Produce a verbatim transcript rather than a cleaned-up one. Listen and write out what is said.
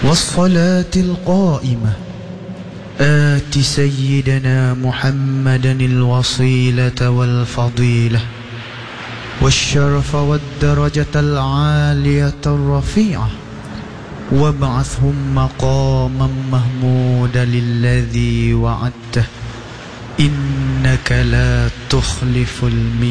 والصلاة القائمة آت سيدنا محمدا الوصيلة والفضيلة والشرف والدرجة العالية الرفيعة وابعثهم مقاما محمودا للذي وعدته إنك لا تخلف الميعاد.